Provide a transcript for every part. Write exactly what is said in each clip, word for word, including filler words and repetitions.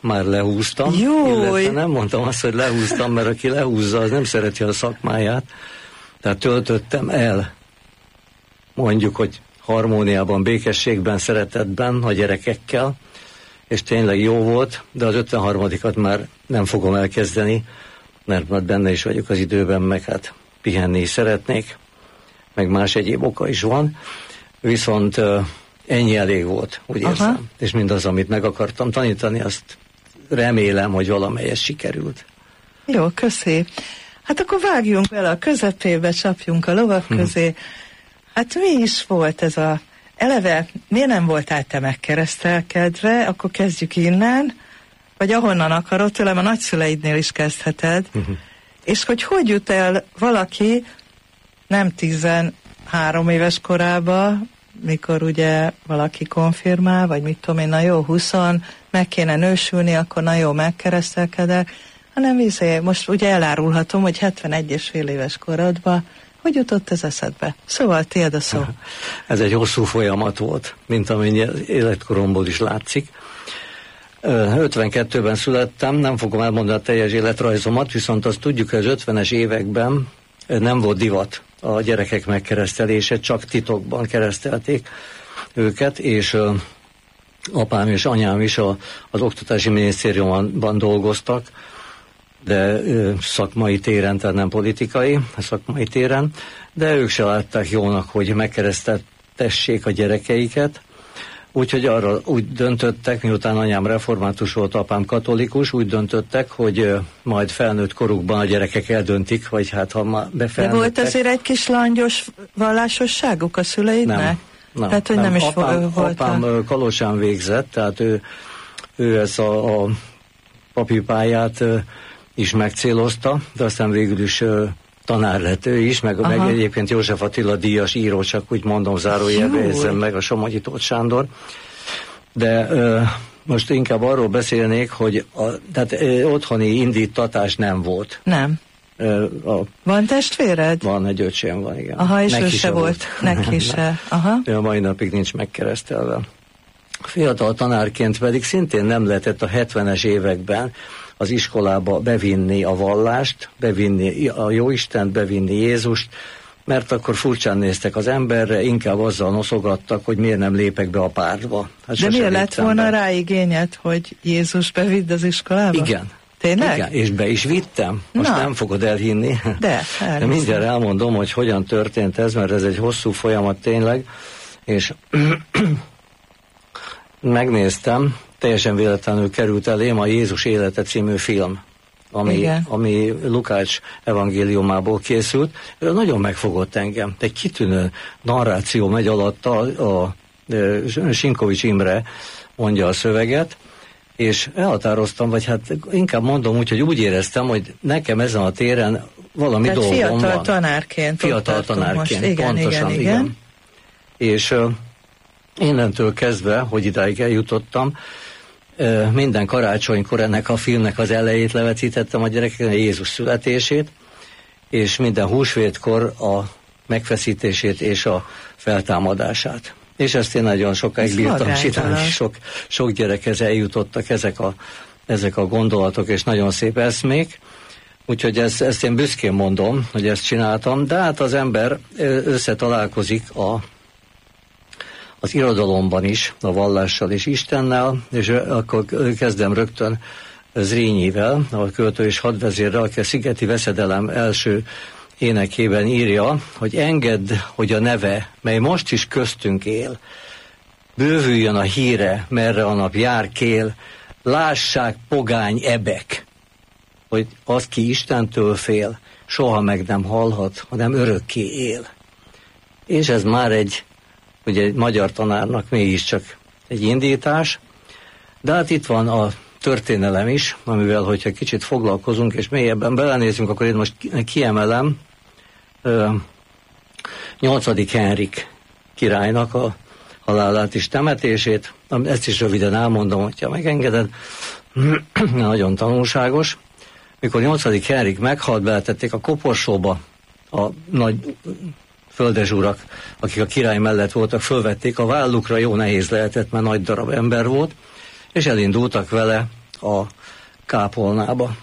már lehúztam. Júj! Nem mondtam azt, hogy lehúztam, mert aki lehúzza, az nem szereti a szakmáját. Tehát töltöttem el, mondjuk, hogy harmóniában, békességben, szeretetben a gyerekekkel, és tényleg jó volt, de az ötvenharmadikat már nem fogom elkezdeni, mert már benne is vagyok az időben, meg hát pihenni is szeretnék, meg más egyéb oka is van, viszont ennyi elég volt, úgy érzem. Aha. És mindaz, amit meg akartam tanítani, azt remélem, hogy valamelyes sikerült. Jó, köszi. Hát akkor vágjunk vele a közepébe, csapjunk a lovak közé. Hmm. Hát mi is volt ez a... Eleve, miért nem voltál te megkeresztelkedve? Akkor kezdjük innen, vagy ahonnan akarod, tőlem a nagyszüleidnél is kezdheted. Uh-huh. És hogy hogy jut el valaki nem tizenhárom éves korába, mikor ugye valaki konfirmál, vagy mit tudom én, na jó, huszon, meg kéne nősülni, akkor na jó, megkeresztelkedek, hanem izé, most ugye elárulhatom, hogy hetvenegy és fél éves korodban, hogy jutott ez eszedbe? Szóval tiéd a szó. Ez egy hosszú folyamat volt, mint amennyi életkoromból is látszik. ötvenkettőben születtem, nem fogom elmondani a teljes életrajzomat, viszont azt tudjuk, hogy az ötvenes években nem volt divat a gyerekek megkeresztelése, csak titokban keresztelték őket, és apám és anyám is a, az Oktatási Minisztériumban dolgoztak, de szakmai téren, tehát nem politikai, szakmai téren, de ők se látták jónak, hogy megkereszteltessék a gyerekeiket, úgyhogy arra úgy döntöttek, miután anyám református volt, apám katolikus, úgy döntöttek, hogy majd felnőtt korukban a gyerekek eldöntik, vagy hát ha már befelnőttek. De volt azért egy kis langyos vallásosságuk a szüleidnek? Nem, nem. Tehát, hogy nem, nem is apám, volt. Apám Kalosán végzett, tehát ő, ő ezt a, a papi pályát is megcélozta, de aztán végül is uh, tanár lett ő is, meg, meg egyébként József Attila díjas író, csak úgy mondom, zárójelbe érzem meg, a Somogyi Tóth Sándor. De uh, most inkább arról beszélnék, hogy a, tehát uh, otthoni indítatás nem volt. Nem. Uh, a, van testvéred? Van, egy öcsém van, igen. Aha, és ő se volt. volt. Neki se. Aha. Ő a mai napig nincs megkeresztelve. Fiatal tanárként pedig szintén nem lehetett a hetvenes években az iskolába bevinni a vallást, bevinni a Jóistent, bevinni Jézust, mert akkor furcsán néztek az emberre, inkább azzal noszogattak, hogy miért nem lépek be a pártba. Hát de miért lett volna be rá igényed, hogy Jézus bevidd az iskolába? Igen. Tényleg? Igen, és be is vittem. Most Na. nem fogod elhinni. De, de mindjárt elmondom, hogy hogyan történt ez, mert ez egy hosszú folyamat tényleg, és megnéztem, teljesen véletlenül került elém a Jézus élete című film, ami, ami Lukács evangéliumából készült. Nagyon megfogott engem. Egy kitűnő narráció megy alatta, a, a, a Sinkovics Imre mondja a szöveget, és elhatároztam, vagy hát inkább mondom úgy, hogy úgy éreztem, hogy nekem ezen a téren valami Tehát dolgom fiatal van. Tanárként fiatal tanárként. Igen, pontosan, igen, igen. igen. És uh, innentől kezdve, hogy idáig eljutottam, uh, minden karácsonykor ennek a filmnek az elejét levetítettem a gyerekeknek, a Jézus születését, és minden húsvétkor a megfeszítését és a feltámadását. És ezt én nagyon sokáig Ez bírtam csinálni, sok, sok gyerekhez eljutottak ezek a, ezek a gondolatok, és nagyon szép eszmék. Úgyhogy ezt, ezt én büszkén mondom, hogy ezt csináltam, de hát az ember összetalálkozik a, az irodalomban is, a vallással és Istennel, és akkor kezdem rögtön Zrínyivel, a költő és hadvezérrel, aki a Szigeti Veszedelem első énekében írja, hogy engedd, hogy a neve, mely most is köztünk él, bővüljön a híre, merre a nap jár kél, lássák pogány ebek, hogy az, ki Istentől fél, soha meg nem halhat, hanem örökké él. És ez már egy, ugye egy magyar tanárnak mégiscsak egy indítás, de hát itt van a történelem is, amivel, hogyha kicsit foglalkozunk, és mélyebben belenézünk, akkor én most kiemelem nyolcadik Henrik királynak a halálát és temetését. Ezt is röviden elmondom, hogyha megengeded. Nagyon tanulságos. Mikor nyolcadik Henrik meghalt, beletették a koporsóba a nagy földesúrak, akik a király mellett voltak, fölvették a vállukra, jó nehéz lehetett, mert nagy darab ember volt, és elindultak vele a kápolnába.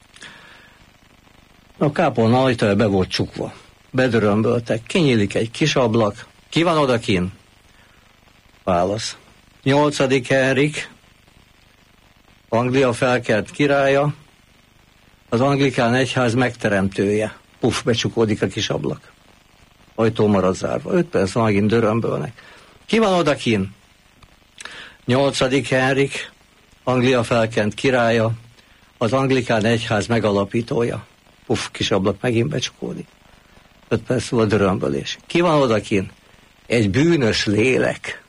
A kápolna ajtaja be volt csukva. Bedörömböltek, kinyílik egy kis ablak. Ki van odakin? Válasz. Nyolcadik Henrik, Anglia felkelt királya, az anglikán egyház megteremtője. Puff, becsukódik a kis ablak. Ajtó marad zárva. Öt perc van, megint dörömbölnek. Ki van odakin? Nyolcadik Henrik, Anglia felkent királya, az anglikán egyház megalapítója. Puff, kis ablak megint becsukódik. Öt perc volt dörömbölés. Ki van odakin? Egy bűnös lélek.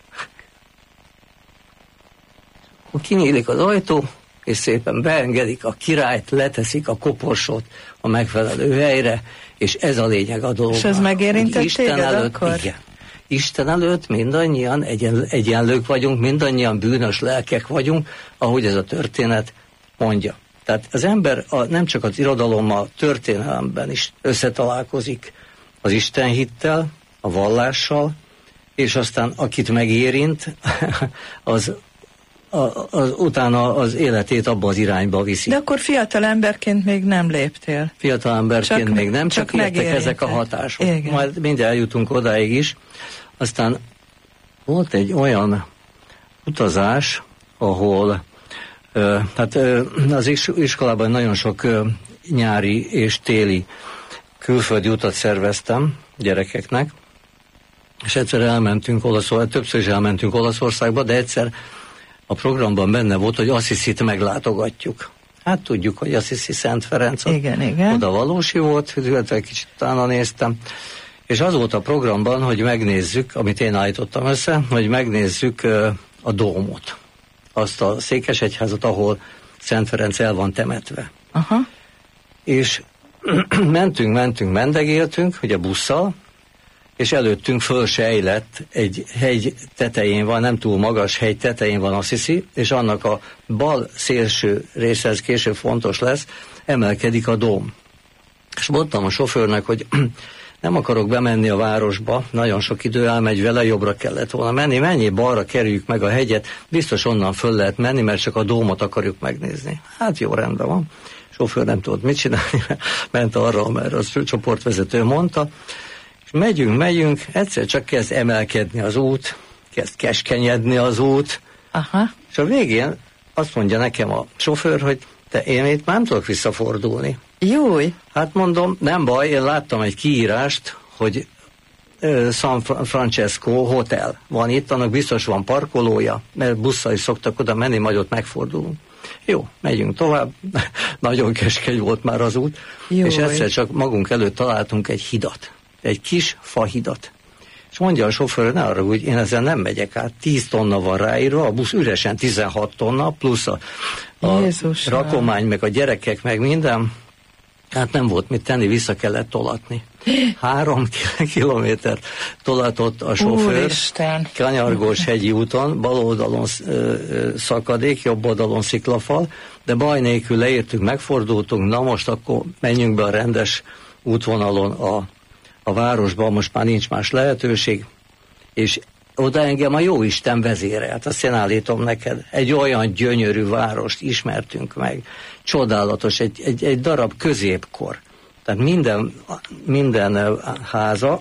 Kinyílik az ajtó, és szépen beengedik a királyt, leteszik a koporsót a megfelelő helyre, és ez a lényeg a dolog. És ez megérintett Isten téged előtt, akkor? Igen. Isten előtt mindannyian egyen, egyenlők vagyunk, mindannyian bűnös lelkek vagyunk, ahogy ez a történet mondja. Tehát az ember a, nem csak az irodalommal, történelemben is összetalálkozik az Isten hittel, a vallással, és aztán akit megérint, az, a, az utána az életét abba az irányba viszi. De akkor fiatal emberként még nem léptél. Fiatal emberként csak, még nem, csak, csak értek ezek a hatások. Igen. Majd mindjárt eljutunk odáig is. Aztán volt egy olyan utazás, ahol ö, hát ö, az iskolában nagyon ö, nyári és téli külföldi utat szerveztem gyerekeknek, és egyszer elmentünk Olaszországba, többször is elmentünk Olaszországba, de egyszer a programban benne volt, hogy Assziszit meglátogatjuk. Hát tudjuk, hogy Assisi Szent Ferenc igen, igen. oda valósi volt, illetve kicsit utána néztem, és az volt a programban, hogy megnézzük, amit én állítottam össze, hogy megnézzük uh, a dómot, azt a székesegyházat, ahol Szent Ferenc el van temetve. Aha. És mentünk, mentünk, mendegéltünk, ugye busszal, és előttünk fölsejlett, egy hegy tetején van, nem túl magas hegy tetején van Assisi, és annak a bal szélső része, ez később fontos lesz, emelkedik a dóm. És mondtam a sofőrnek, hogy nem akarok bemenni a városba, nagyon sok idő elmegy vele, jobbra kellett volna menni, menjél balra, kerüljük meg a hegyet, biztos onnan föl lehet menni, mert csak a dómot akarjuk megnézni. Hát jó, rendben van. A sofőr nem tudott mit csinálni, ment arra, mert az csoportvezető mondta, és megyünk, megyünk, egyszer csak kezd emelkedni az út, kezd keskenyedni az út, aha. És a végén azt mondja nekem a sofőr, hogy te én itt nem tudok visszafordulni. Júj! Hát mondom, nem baj, én láttam egy kiírást, hogy uh, San Francesco Hotel van itt, annak biztos van parkolója, mert busszal is szoktak oda menni, majd ott megfordulunk. Jó, megyünk tovább, nagyon keskeny volt már az út, Júj. És egyszer csak magunk előtt találtunk egy hidat, egy kis fahidat. És mondja a sofőr, ne arra, hogy én ezzel nem megyek át, tíz tonna van ráírva, a busz üresen tizenhat tonna, plusz a, a rakomány, meg a gyerekek, meg minden. Hát nem volt mit tenni, vissza kellett tolatni. Három kilométert tolatott a sofőr, Úristen. Kanyargós hegyi úton, bal oldalon szakadék, jobb oldalon sziklafal, de baj nélkül leértünk, megfordultunk, na most akkor menjünk be a rendes útvonalon a, a városba, most már nincs más lehetőség, és oda engem a Jóisten vezérelt, azt én állítom neked. Egy olyan gyönyörű várost ismertünk meg, csodálatos, egy, egy, egy darab középkor. Tehát minden, minden háza,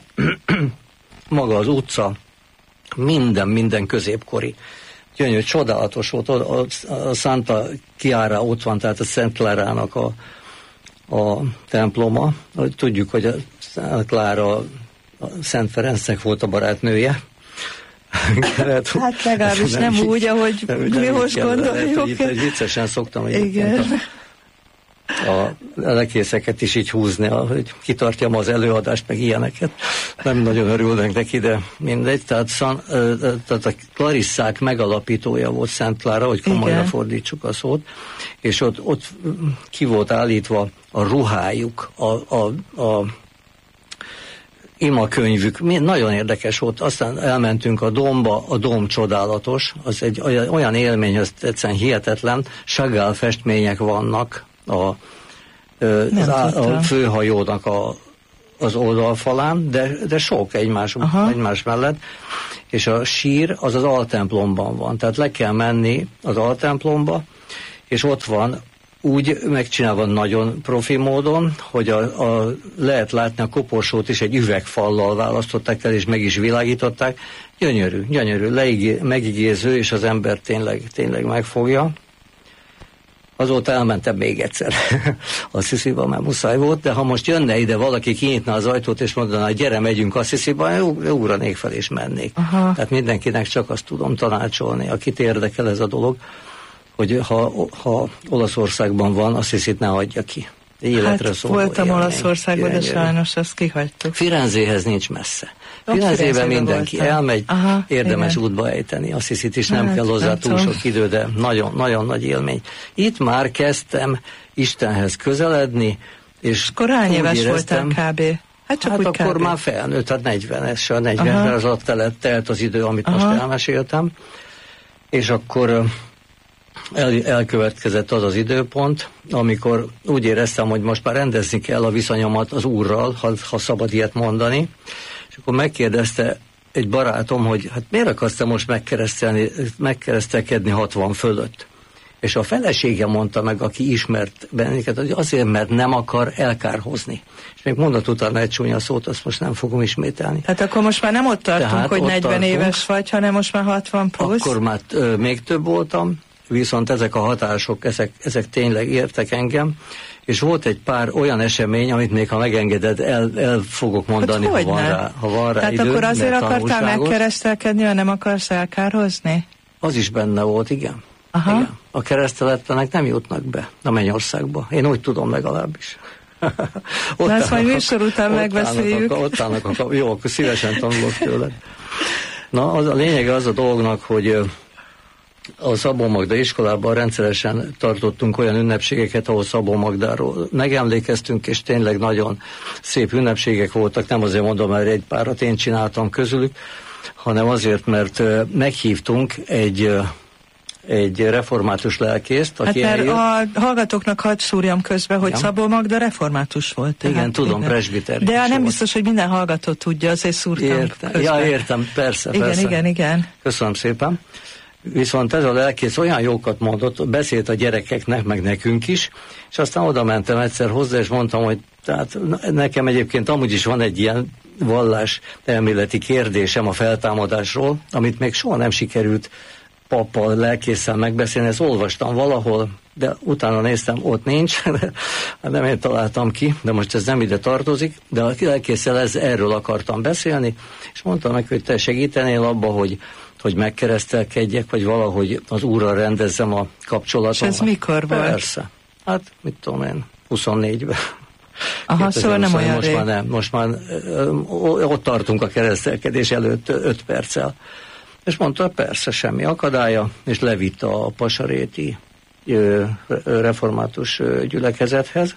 maga az utca, minden, minden középkori. Gyönyörű, csodálatos volt, a, a Santa Chiara ott van, tehát a Szent Klárának a, a temploma. Tudjuk, hogy a Szent Klára a Szent Ferencnek volt a barátnője. Hát legalábbis nem, nem úgy, ahogy nem, mi most gondoljuk. Itt egy viccesen szoktam egyébként a, a lekészeket is így húzni, hogy kitartjam az előadást, meg ilyeneket. Nem nagyon örülnek neki, de mindegy. Tehát, szan, tehát a Klarisszák megalapítója volt Szent Klára, hogy komolyan fordítsuk a szót, és ott, ott ki volt állítva a ruhájuk, a, a, a imakönyvük, nagyon érdekes volt, aztán elmentünk a dómba, a dóm csodálatos, az egy olyan élmény, az egyszerűen hihetetlen, Chagall festmények vannak a, az á, a főhajónak a, az oldalfalán, de, de sok egymás, egymás mellett, és a sír az az altemplomban van, tehát le kell menni az altemplomba, és ott van úgy megcsinálva nagyon profi módon, hogy a, a, lehet látni a koporsót is egy üvegfallal választották el, és meg is világították. Gyönyörű, gyönyörű, leigé, megigéző, és az ember tényleg, tényleg megfogja. Azóta elmentem még egyszer Assisiba, mert muszáj volt, de ha most jönne ide valaki, kinyitna az ajtót, és mondaná, hogy gyere, megyünk Assisiba, ugranék fel és mennék. Aha. Tehát mindenkinek csak azt tudom tanácsolni, akit érdekel ez a dolog, hogy ha, ha Olaszországban van, Assisit ne hagyja ki. Életre hát szóló voltam élmény. Olaszországban, de sajnos azt kihagytuk. Firenzéhez nincs messze. Firenzében mindenki voltam. Elmegy, Aha, érdemes igen. útba ejteni. Asszisit is nem hát, kell hozzá túl sok idő, de nagyon, nagyon nagy élmény. Itt már kezdtem Istenhez közeledni, és akkor hány éves voltál kb.? Hát, csak hát úgy akkor kb. Már felnőtt, tehát negyvenes, a negyvenre az alatt telt, telt az idő, amit Aha. most elmeséltem. És akkor El, elkövetkezett az az időpont, amikor úgy éreztem, hogy most már rendezni kell a viszonyomat az Úrral, ha, ha szabad ilyet mondani, és akkor megkérdezte egy barátom, hogy hát miért akarsz te most megkeresztelkedni hatvan fölött? És a felesége mondta meg, aki ismert bennünket, hogy azért, mert nem akar elkárhozni. És még mondott utána egy csúnya szót, azt most nem fogom ismételni. Tehát akkor most már nem ott tartunk, Tehát hogy negyven tartunk, éves vagy, hanem most már hatvan plusz? Akkor már ö, még több voltam, viszont ezek a hatások, ezek, ezek tényleg értek engem, és volt egy pár olyan esemény, amit még ha megengeded, el, el fogok mondani, hát, ha, van rá, ha van rá Tehát idő. akkor azért akartál megkeresztelkedni, ha nem akarsz elkárhozni? Az is benne volt, igen. Aha. igen. A kereszteletlenek nem jutnak be a Mennyországba. Én úgy tudom legalábbis. ott Na ezt majd műsor után ott megbeszéljük. Állnak, ott állnak a, jó, akkor szívesen tanulok tőled. Na, az a lényege az a dolognak, hogy a Szabó Magda iskolában rendszeresen tartottunk olyan ünnepségeket, ahol Szabó Magdáról megemlékeztünk, és tényleg nagyon szép ünnepségek voltak, nem azért mondom, mert egy párat én csináltam közülük, hanem azért, mert meghívtunk egy, egy református lelkészt, aki hát mert eljött. A hallgatóknak hadd szúrjam közbe, hogy ja. Szabó Magda református volt. Igen, hát, tudom, presbiter. De nem biztos, hogy minden hallgató tudja, azért szúrtam értem. közbe. Ja, értem, persze, igen, persze. Igen, igen, Köszönöm szépen. Viszont ez a lelkész olyan jókat mondott, beszélt a gyerekeknek, meg nekünk is, és aztán oda mentem egyszer hozzá, és mondtam, hogy tehát nekem egyébként amúgy is van egy ilyen vallás elméleti kérdésem a feltámadásról, amit még soha nem sikerült pappal, lelkésszel megbeszélni, ezt olvastam valahol, de utána néztem, ott nincs, nem én találtam ki, de most ez nem ide tartozik, de a lelkésszel ez, erről akartam beszélni, és mondtam meg, hogy te segítenél abba, hogy hogy megkeresztelkedjek, vagy valahogy az Úrral rendezzem a kapcsolatot. És ez mikor volt? Persze. Hát, mit tudom én, huszonnégyben. Aha, szóval nem olyan most rég. Már nem, most már ö, ott tartunk a keresztelkedés előtt öt perccel. És mondta, persze, semmi akadálya, és levitte a pasaréti ö, református ö, gyülekezethez.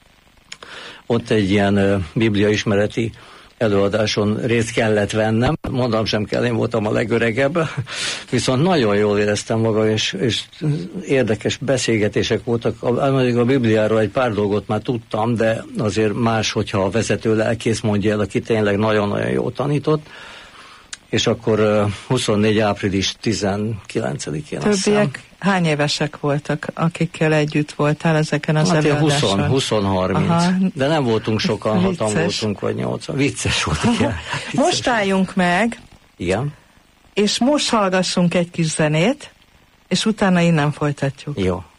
Ott egy ilyen ö, bibliaismereti előadáson részt kellett vennem, mondom sem kell, én voltam a legöregebb, viszont nagyon jól éreztem magam, és, és érdekes beszélgetések voltak. A, a Bibliáról egy pár dolgot már tudtam, de azért más, hogyha a vezető lelkész mondja el, aki tényleg nagyon-nagyon jól tanított, és akkor huszonnégy április tizenkilencedikén Többiek hány évesek voltak, akikkel együtt voltál ezeken az hát előadáson? húsz húsz-harminc. De nem voltunk sokan, hatan voltunk, vagy nyolcan. Vicces volt, igen. Vicces. Most álljunk meg. Igen. És most hallgassunk egy kis zenét, és utána innen folytatjuk. Jó.